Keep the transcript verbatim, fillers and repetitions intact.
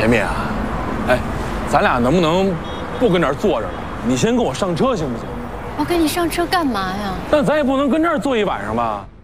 甜蜜啊，哎，咱俩能不能不跟这儿坐着了？你先跟我上车行不行？ 我跟你上车干嘛呀？ 但咱也不能跟这儿坐一晚上吧？